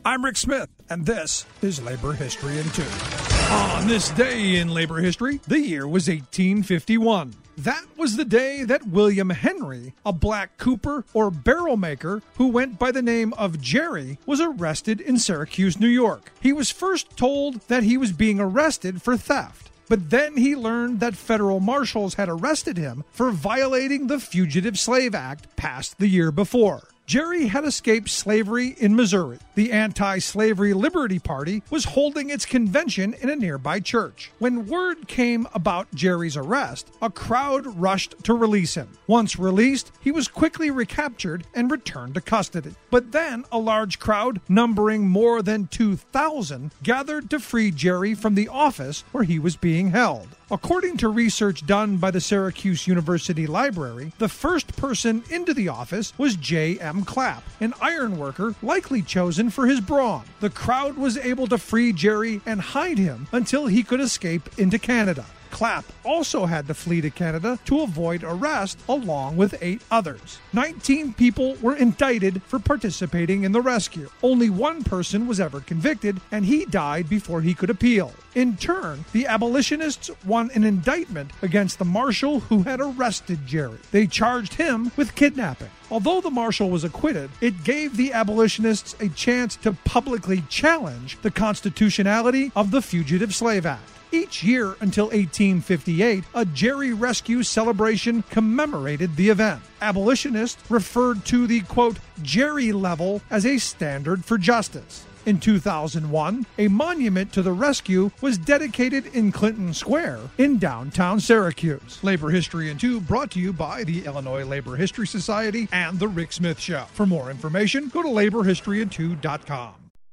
I'm Rick Smith, and this is Labor History in 2. On this day in labor history, the year was 1851. That was the day that William Henry, a black cooper or barrel maker who went by the name of Jerry, was arrested in Syracuse, New York. He was first told that he was being arrested for theft, but then he learned that federal marshals had arrested him for violating the Fugitive Slave Act passed the year before. Jerry had escaped slavery in Missouri. The anti-slavery Liberty Party was holding its convention in a nearby church. When word came about Jerry's arrest, a crowd rushed to release him. Once released, he was quickly recaptured and returned to custody. But then a large crowd, numbering more than 2,000, gathered to free Jerry from the office where he was being held. According to research done by the Syracuse University Library, the first person into the office was J.M. Clapp, an ironworker likely chosen for his brawn. The crowd was able to free Jerry and hide him until he could escape into Canada. Clapp also had to flee to Canada to avoid arrest along with 8 others. 19 people were indicted for participating in the rescue. Only one person was ever convicted, and he died before he could appeal. In turn, the abolitionists won an indictment against the marshal who had arrested Jerry. They charged him with kidnapping. Although the marshal was acquitted, it gave the abolitionists a chance to publicly challenge the constitutionality of the Fugitive Slave Act. Each year until 1858, a Jerry Rescue celebration commemorated the event. Abolitionists referred to the, quote, Jerry level as a standard for justice. In 2001, a monument to the rescue was dedicated in Clinton Square in downtown Syracuse. Labor History in 2 brought to you by the Illinois Labor History Society and The Rick Smith Show. For more information, go to laborhistoryin2.com.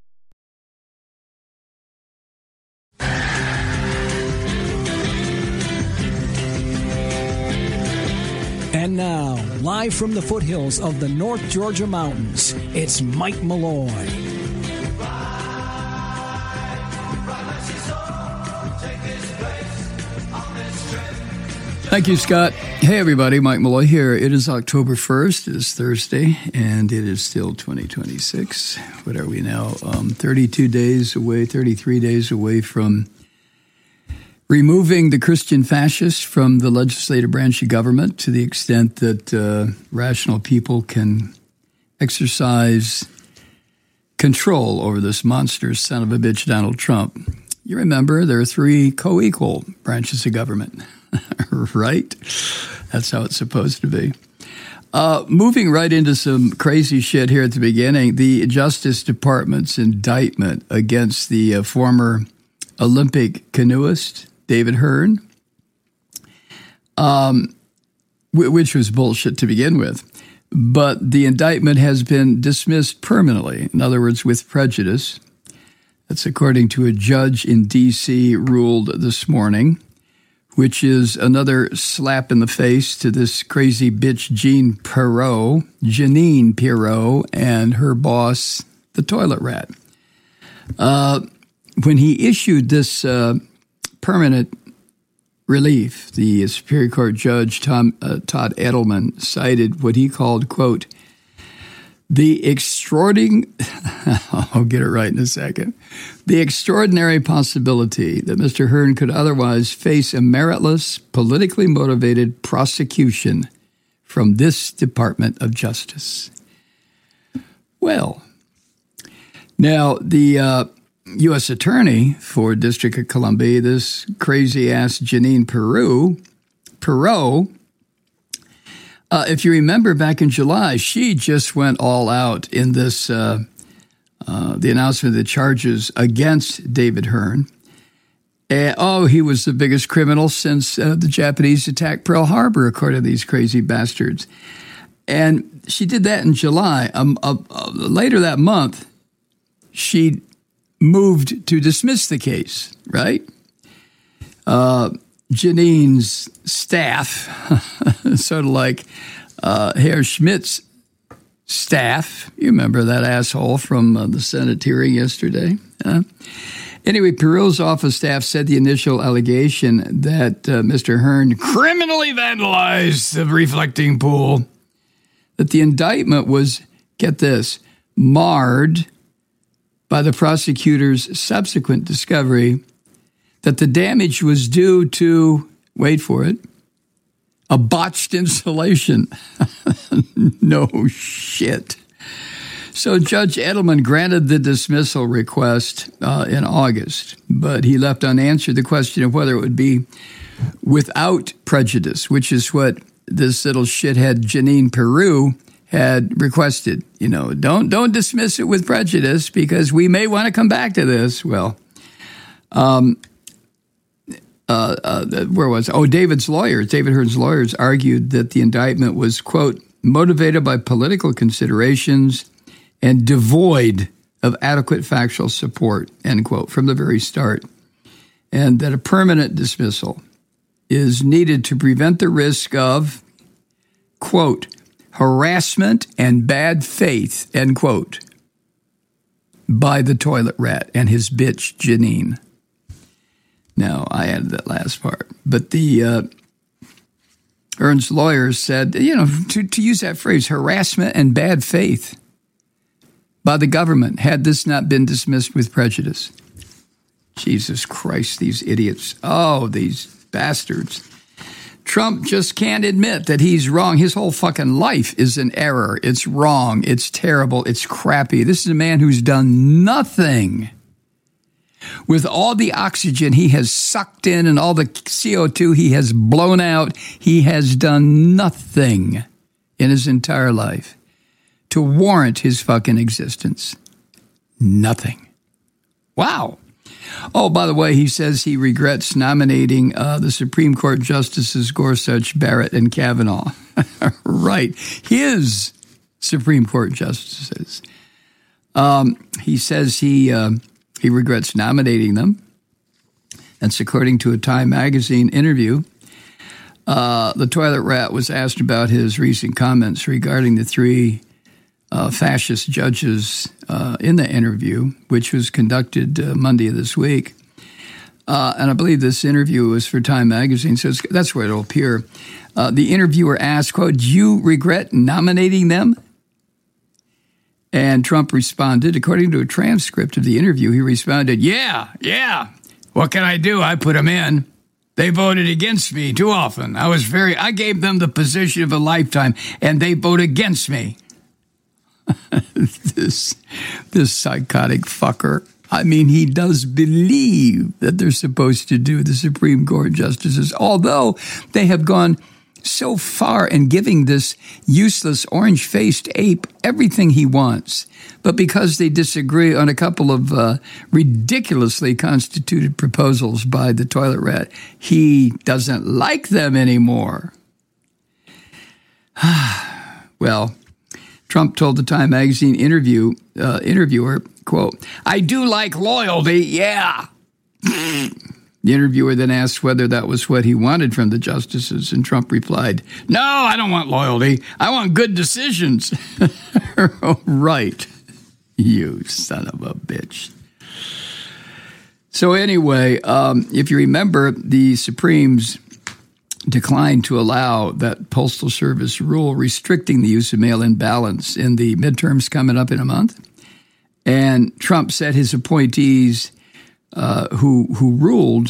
And now, live from the foothills of the North Georgia mountains, it's Mike Malloy. Thank you, Scott. Hey, everybody. Mike Malloy here. It is October 1st. It is Thursday, and it is still 2026. What are we now? 33 days away from removing the Christian fascists from the legislative branch of government to the extent that rational people can exercise control over this monstrous son of a bitch, Donald Trump. You remember there are 3 co-equal branches of government, right? That's how it's supposed to be. Moving right into some crazy shit here at the beginning, the Justice Department's indictment against the former Olympic canoeist, David Hearn, which was bullshit to begin with. But the indictment has been dismissed permanently, in other words, with prejudice. That's according to a judge in D.C. ruled this morning, which is another slap in the face to this crazy bitch Jeanine Pirro, and her boss, the toilet rat. When he issued this permanent relief, the Superior Court Judge Todd Edelman cited what he called, quote, the I'll get it right in a second, the extraordinary possibility that Mr. Hearn could otherwise face a meritless, politically motivated prosecution from this Department of Justice. Well, now the U.S. Attorney for District of Columbia, this crazy-ass Jeanine Pirro, if you remember back in July, she just went all out in this, the announcement of the charges against David Hearn. He was the biggest criminal since the Japanese attacked Pearl Harbor, according to these crazy bastards. And she did that in July. Later that month, she moved to dismiss the case, right? Jeanine's staff, sort of like Herr Schmidt's staff. You remember that asshole from the Senate hearing yesterday? Anyway, Pirro's office staff said the initial allegation that Mr. Hearn criminally vandalized the reflecting pool, that the indictment was, get this, marred by the prosecutor's subsequent discovery that the damage was due to, wait for it, a botched installation. No shit. So Judge Edelman granted the dismissal request in August, but he left unanswered the question of whether it would be without prejudice, which is what this little shithead Jeanine Pirro had requested. You know, don't dismiss it with prejudice because we may want to come back to this. Well, where was it? Oh, David Hearn's lawyers argued that the indictment was, quote, motivated by political considerations and devoid of adequate factual support, end quote, from the very start, and that a permanent dismissal is needed to prevent the risk of, quote, harassment and bad faith, end quote, by the toilet rat and his bitch, Jeanine. Now, I added that last part. But the Hearn's lawyers said, you know, to use that phrase, harassment and bad faith by the government, had this not been dismissed with prejudice. Jesus Christ, these idiots. Oh, these bastards. Trump just can't admit that he's wrong. His whole fucking life is an error. It's wrong. It's terrible. It's crappy. This is a man who's done nothing. With all the oxygen he has sucked in and all the CO2 he has blown out, he has done nothing in his entire life to warrant his fucking existence. Nothing. Wow. Oh, by the way, he says he regrets nominating the Supreme Court Justices Gorsuch, Barrett, and Kavanaugh. Right. His Supreme Court justices. He says he regrets nominating them. That's according to a Time magazine interview. The toilet rat was asked about his recent comments regarding the three fascist judges in the interview, which was conducted Monday of this week. And I believe this interview was for Time magazine, so that's where it'll appear. The interviewer asked, quote, "Do you regret nominating them?" And Trump responded, according to a transcript of the interview, he responded, Yeah. What can I do? I put them in. They voted against me too often. I gave them the position of a lifetime, and they vote against me. This psychotic fucker. I mean, he does believe that they're supposed to do the Supreme Court justices, although they have gone so far in giving this useless orange-faced ape everything he wants. But because they disagree on a couple of ridiculously constituted proposals by the toilet rat, he doesn't like them anymore. Well, Trump told the Time magazine interviewer, quote, "I do like loyalty, yeah." The interviewer then asked whether that was what he wanted from the justices, and Trump replied, "No, I don't want loyalty. I want good decisions." Right. You son of a bitch. So anyway, if you remember, the Supremes declined to allow that Postal Service rule restricting the use of mail-in ballots in the midterms coming up in a month. And Trump said his appointees who ruled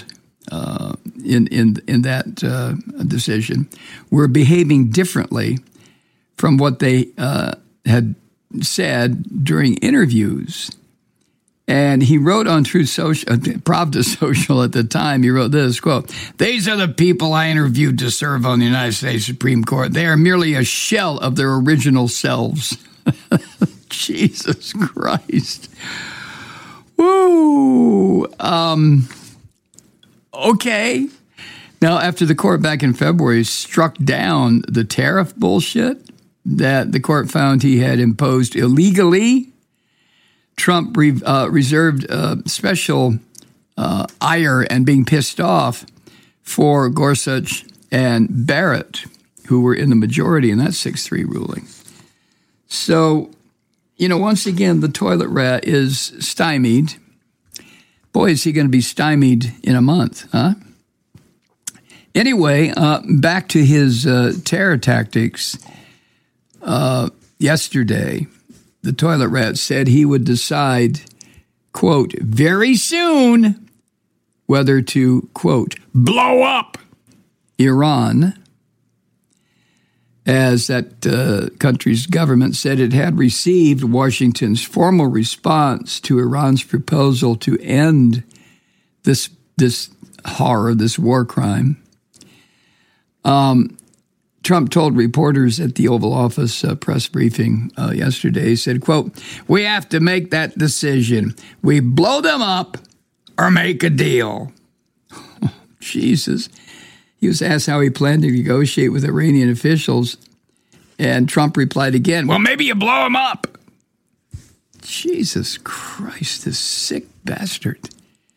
in that decision were behaving differently from what they had said during interviews. And he wrote on Truth Social, Pravda Social at the time, he wrote this, quote, "These are the people I interviewed to serve on the United States Supreme Court. They are merely a shell of their original selves." Jesus Christ. Woo! Okay. Now, after the court back in February struck down the tariff bullshit that the court found he had imposed illegally, Trump reserved special ire and being pissed off for Gorsuch and Barrett, who were in the majority in that 6-3 ruling. So, you know, once again, the toilet rat is stymied. Boy, is he going to be stymied in a month, huh? Anyway, back to his terror tactics. Yesterday, the toilet rat said he would decide quote, very soon, whether to, quote, blow up Iran, as that country's government said it had received Washington's formal response to Iran's proposal to end this horror, this war crime. Trump told reporters at the Oval Office press briefing yesterday, he said, quote, we have to make that decision. We blow them up or make a deal. Jesus. He was asked how he planned to negotiate with Iranian officials, and Trump replied again, well, maybe you blow them up. Jesus Christ, this sick bastard.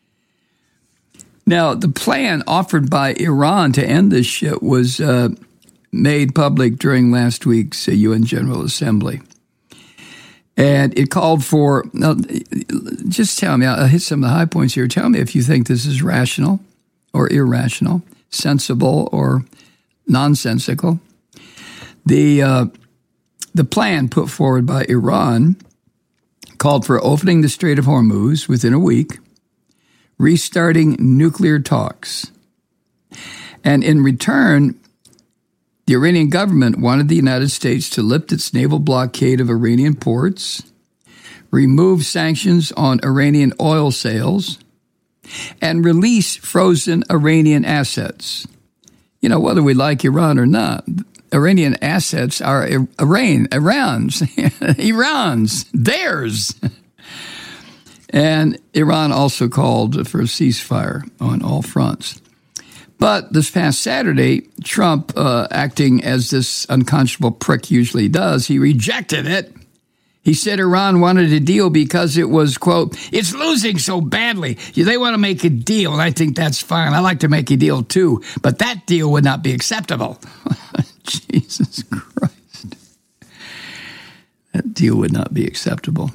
Now, the plan offered by Iran to end this shit was made public during last week's UN General Assembly. And it called for, now, just tell me, I'll hit some of the high points here. Tell me if you think this is rational or irrational, sensible or nonsensical. The plan put forward by Iran called for opening the Strait of Hormuz within a week, restarting nuclear talks. And in return, the Iranian government wanted the United States to lift its naval blockade of Iranian ports, remove sanctions on Iranian oil sales, and release frozen Iranian assets. You know, whether we like Iran or not, Iranian assets are Iran's, theirs. And Iran also called for a ceasefire on all fronts. But this past Saturday, Trump, acting as this unconscionable prick usually does, he rejected it. He said Iran wanted a deal because it was, quote, it's losing so badly. They want to make a deal, and I think that's fine. I like to make a deal, too. But that deal would not be acceptable. Jesus Christ. That deal would not be acceptable.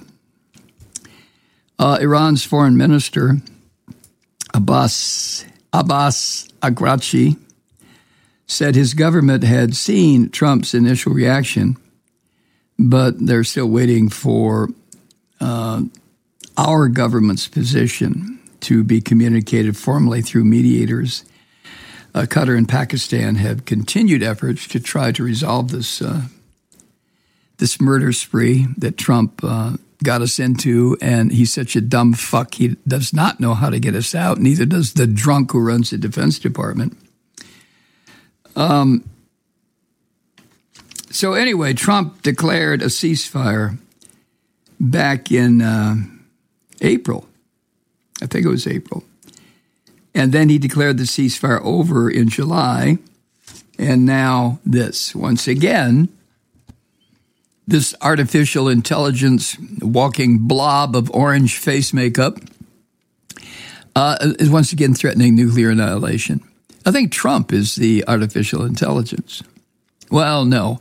Iran's foreign minister, Abbas Araghchi, said his government had seen Trump's initial reaction, but they're still waiting for our government's position to be communicated formally through mediators. Qatar and Pakistan have continued efforts to try to resolve this murder spree that Trump got us into, and he's such a dumb fuck. He does not know how to get us out. Neither does the drunk who runs the Defense Department. So anyway, Trump declared a ceasefire back in April. I think it was April. And then he declared the ceasefire over in July. And now this. Once again, this artificial intelligence walking blob of orange face makeup is once again threatening nuclear annihilation. I think Trump is the artificial intelligence. Well, no.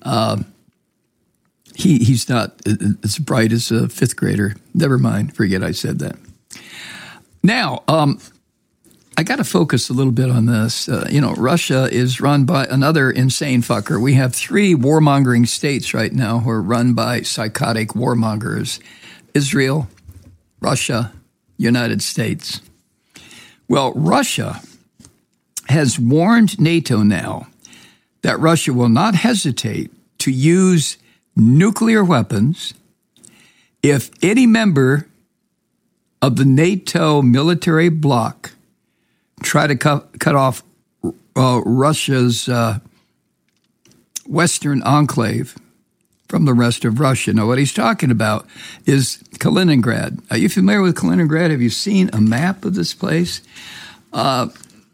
He's not as bright as a fifth grader. Never mind. Forget I said that. Now, I got to focus a little bit on this. Russia is run by another insane fucker. We have 3 warmongering states right now who are run by psychotic warmongers: Israel, Russia, United States. Well, Russia has warned NATO now that Russia will not hesitate to use nuclear weapons if any member of the NATO military bloc try to cut off Russia's western enclave from the rest of Russia. Now, what he's talking about is Kaliningrad. Are you familiar with Kaliningrad? Have you seen a map of this place? I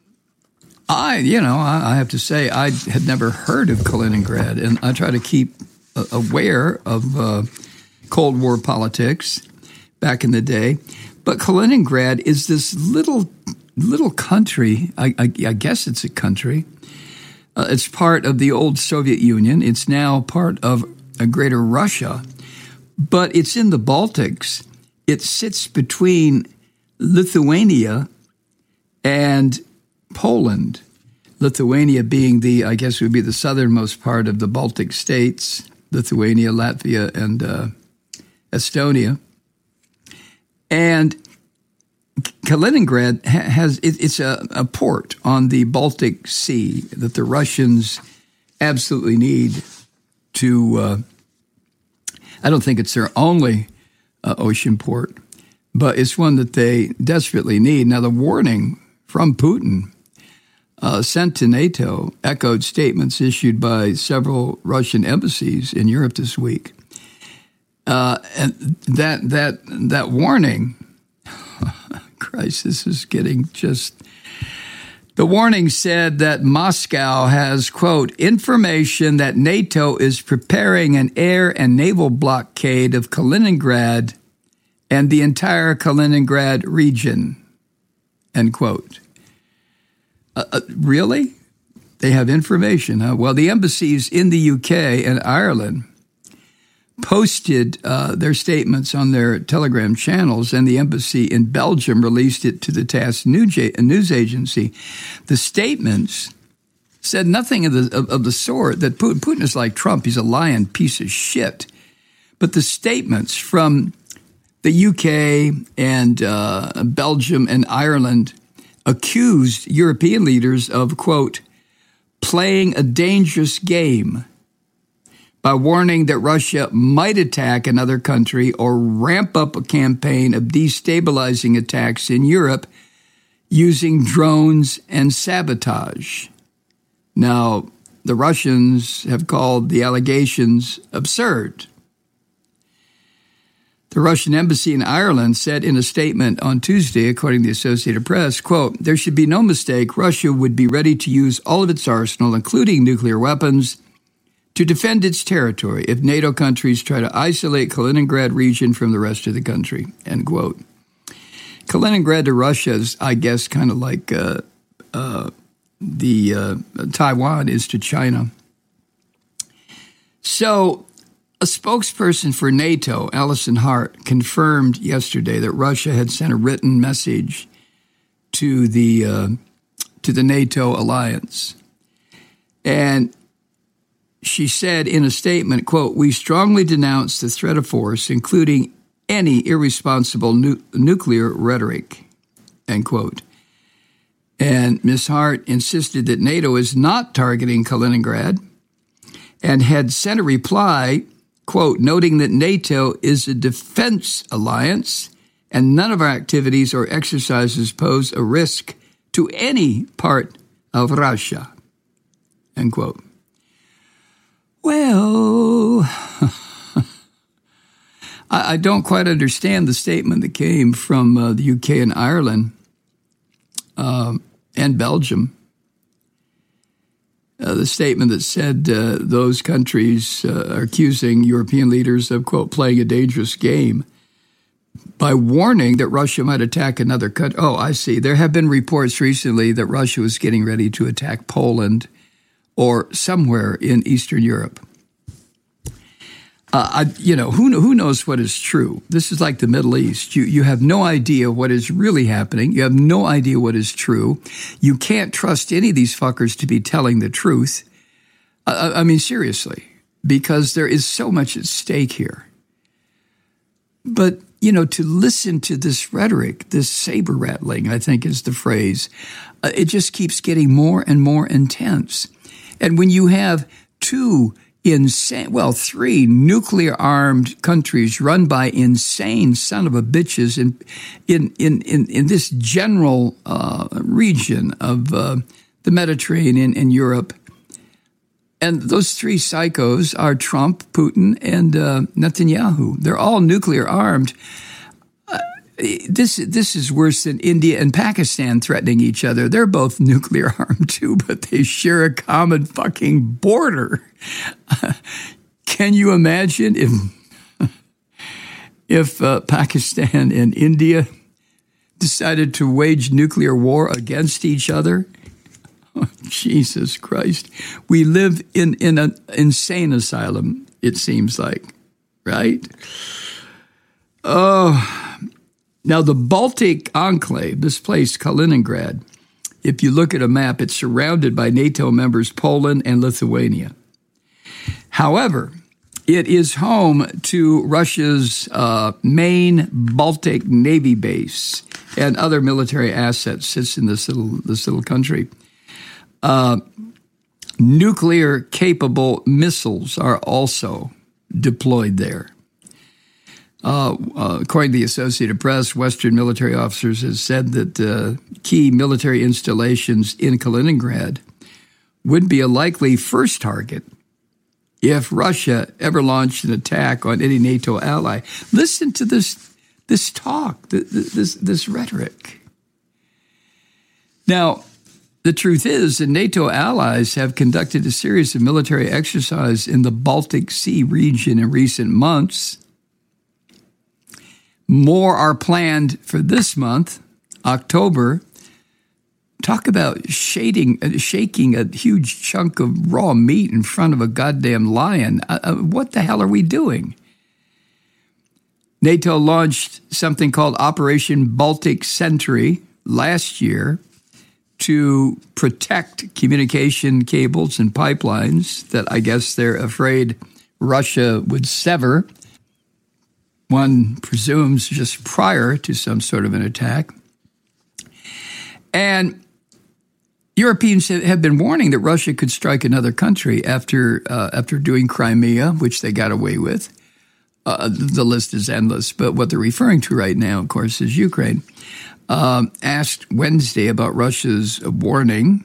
have to say I had never heard of Kaliningrad, and I try to keep aware of Cold War politics back in the day. But Kaliningrad is this little country. I guess it's a country. It's part of the old Soviet Union. It's now part of a greater Russia, but it's in the Baltics. It sits between Lithuania and Poland. Lithuania being I guess would be the southernmost part of the Baltic states, Lithuania, Latvia, and Estonia. And Kaliningrad it's a port on the Baltic Sea that the Russians absolutely need to, I don't think it's their only ocean port, but it's one that they desperately need. Now, the warning from Putin sent to NATO echoed statements issued by several Russian embassies in Europe this week. And that warning, Christ, this is getting just... The warning said that Moscow has, quote, information that NATO is preparing an air and naval blockade of Kaliningrad and the entire Kaliningrad region, end quote. Really? They have information, huh? Well, the embassies in the UK and Ireland posted their statements on their Telegram channels, and the embassy in Belgium released it to the TASS news agency. The statements said nothing of the sort, that Putin is like Trump. He's a lying piece of shit. But the statements from the UK and Belgium and Ireland accused European leaders of, quote, playing a dangerous game by warning that Russia might attack another country or ramp up a campaign of destabilizing attacks in Europe using drones and sabotage. Now, the Russians have called the allegations absurd. The Russian embassy in Ireland said in a statement on Tuesday, according to the Associated Press, quote, there should be no mistake, Russia would be ready to use all of its arsenal, including nuclear weapons, to defend its territory if NATO countries try to isolate Kaliningrad region from the rest of the country, end quote. Kaliningrad to Russia is, I guess, kind of like Taiwan is to China. So a spokesperson for NATO, Alison Hart, confirmed yesterday that Russia had sent a written message to the NATO alliance. And she said in a statement, quote, we strongly denounce the threat of force, including any irresponsible nuclear rhetoric, end quote. And Ms. Hart insisted that NATO is not targeting Kaliningrad and had sent a reply, quote, noting that NATO is a defense alliance and none of our activities or exercises pose a risk to any part of Russia, end quote. Well, I don't quite understand the statement that came from the UK and Ireland and Belgium. The statement that said those countries are accusing European leaders of, quote, playing a dangerous game by warning that Russia might attack another country. Oh, I see. There have been reports recently that Russia was getting ready to attack Poland or somewhere in Eastern Europe. Who knows what is true? This is like the Middle East. You have no idea what is really happening. You have no idea what is true. You can't trust any of these fuckers to be telling the truth. I mean, seriously, because there is so much at stake here. But, to listen to this rhetoric, this saber rattling, I think is the phrase, it just keeps getting more and more intense. And when you have three nuclear-armed countries run by insane son of a bitches in this general region of the Mediterranean and Europe. And those three psychos are Trump, Putin, and Netanyahu. They're all nuclear-armed. This is worse than India and Pakistan threatening each other. They're both nuclear armed too, but they share a common fucking border. Can you imagine if Pakistan and India decided to wage nuclear war against each other? Oh, Jesus Christ. We live in an insane asylum, it seems like, right? Oh. Now, the Baltic enclave, this place, Kaliningrad, if you look at a map, it's surrounded by NATO members Poland and Lithuania. However, It is home to Russia's main Baltic Navy base and other military assets. Sits in this little country. Nuclear-capable missiles are also deployed there. According to the Associated Press, Western military officers have said that key military installations in Kaliningrad would be a likely first target if Russia ever launched an attack on any NATO ally. Listen to this talk, this rhetoric. Now, the truth is that NATO allies have conducted a series of military exercises in the Baltic Sea region in recent months. More are planned for this month, October. Talk about shaking a huge chunk of raw meat in front of a goddamn lion. What the hell are we doing? NATO launched something called Operation Baltic Sentry last year to protect communication cables and pipelines that I guess they're afraid Russia would sever. One presumes just prior to some sort of an attack. And Europeans have been warning that Russia could strike another country after doing Crimea, which they got away with. The list is endless, but what they're referring to right now, of course, is Ukraine. Asked Wednesday about Russia's warning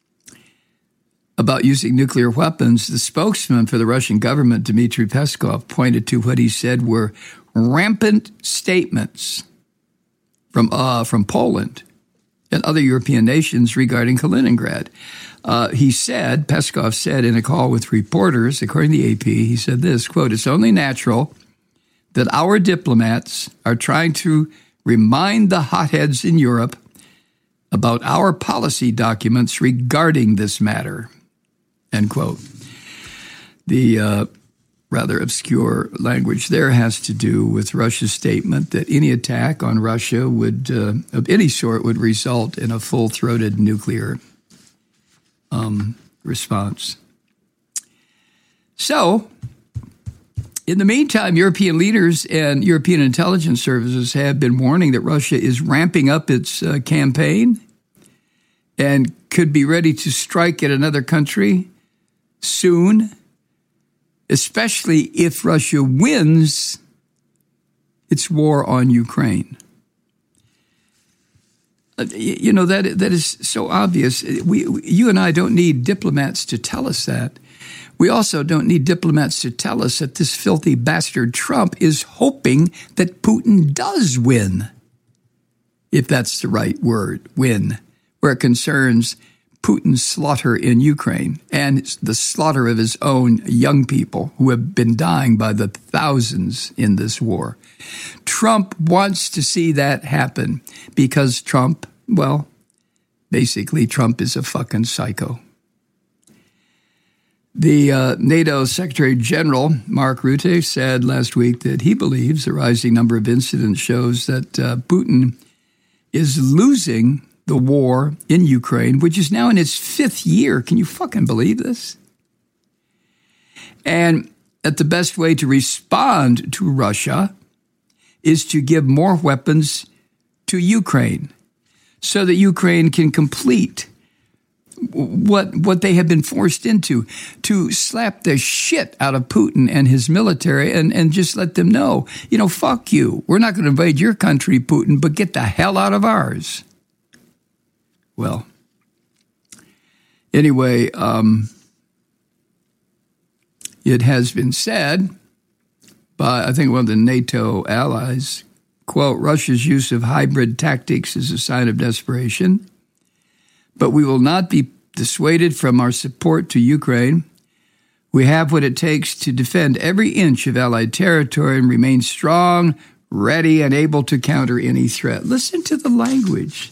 about using nuclear weapons, the spokesman for the Russian government, Dmitry Peskov, pointed to what he said were rampant statements from Poland and other European nations regarding Kaliningrad. Peskov said in a call with reporters, according to the AP, he said this, quote, "It's only natural that our diplomats are trying to remind the hotheads in Europe about our policy documents regarding this matter," end quote. The rather obscure language there has to do with Russia's statement that any attack on Russia of any sort would result in a full-throated nuclear response. So, in the meantime, European leaders and European intelligence services have been warning that Russia is ramping up its campaign and could be ready to strike at another country soon, especially if Russia wins its war on Ukraine. That is so obvious. You and I don't need diplomats to tell us that. We also don't need diplomats to tell us that this filthy bastard Trump is hoping that Putin does win, if that's the right word, win, where it concerns Putin's slaughter in Ukraine and the slaughter of his own young people who have been dying by the thousands in this war. Trump wants to see that happen because Trump is a fucking psycho. The NATO Secretary General, Mark Rutte, said last week that he believes the rising number of incidents shows that Putin is losing the war in Ukraine, which is now in its 5th year. Can you fucking believe this? And that the best way to respond to Russia is to give more weapons to Ukraine so that Ukraine can complete what they have been forced into, to slap the shit out of Putin and his military and just let them know, fuck you. We're not going to invade your country, Putin, but get the hell out of ours. Well, anyway, it has been said by, I think, one of the NATO allies, quote, "Russia's use of hybrid tactics is a sign of desperation, but we will not be dissuaded from our support to Ukraine. We have what it takes to defend every inch of Allied territory and remain strong, ready, and able to counter any threat." Listen to the language.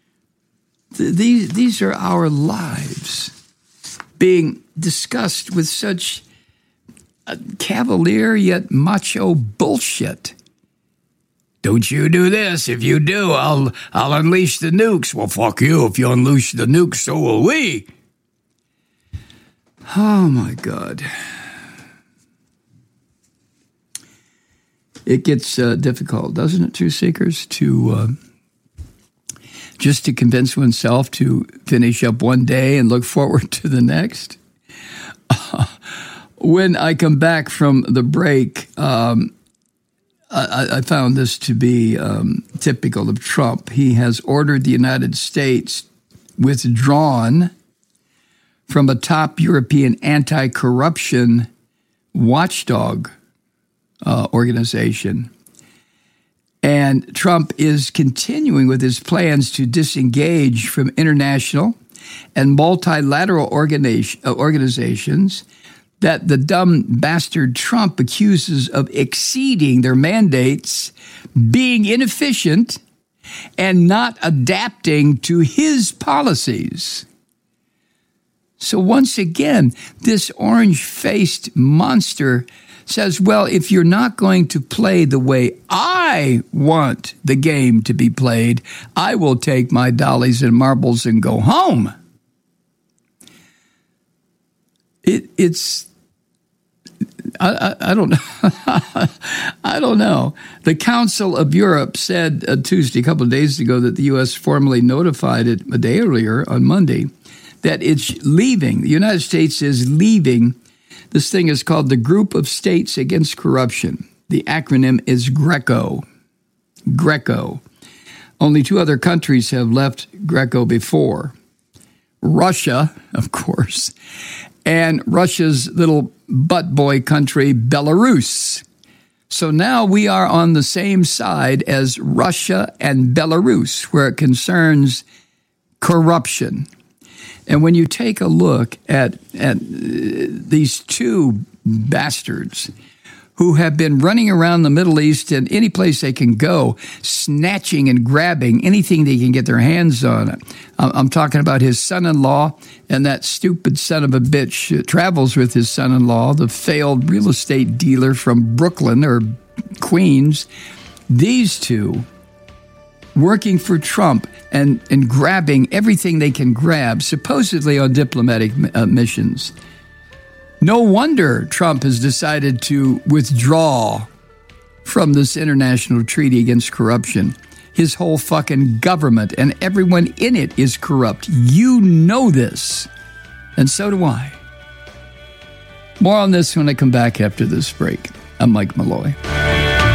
These are our lives being discussed with such cavalier yet macho bullshit. Don't you do this. If you do, I'll unleash the nukes. Well, fuck you. If you unleash the nukes, so will we. Oh, my God. it gets difficult, doesn't it, Truth Seekers, to just to convince oneself to finish up one day and look forward to the next? When I come back from the break, I found this to be typical of Trump. He has ordered the United States withdrawn from a top European anti-corruption watchdog organization. And Trump is continuing with his plans to disengage from international and multilateral organizations that the dumb bastard Trump accuses of exceeding their mandates, being inefficient, and not adapting to his policies. So once again, this orange-faced monster says, well, if you're not going to play the way I want the game to be played, I will take my dollies and marbles and go home. I don't know. I don't know. The Council of Europe said Tuesday, a couple of days ago, that the U.S. formally notified it a day earlier on Monday that it's leaving. The United States is leaving. This thing is called the Group of States Against Corruption. The acronym is GRECO. GRECO. Only 2 other countries have left GRECO before. Russia, of course, and Russia's little butt boy country, Belarus. So now we are on the same side as Russia and Belarus, where it concerns corruption. And when you take a look at these 2 bastards who have been running around the Middle East and any place they can go, snatching and grabbing anything they can get their hands on. I'm talking about his son-in-law and that stupid son of a bitch that travels with his son-in-law, the failed real estate dealer from Brooklyn or Queens. These 2 working for Trump and grabbing everything they can grab, supposedly on diplomatic missions. No wonder Trump has decided to withdraw from this international treaty against corruption. His whole fucking government and everyone in it is corrupt. You know this. And so do I. More on this when I come back after this break. I'm Mike Malloy.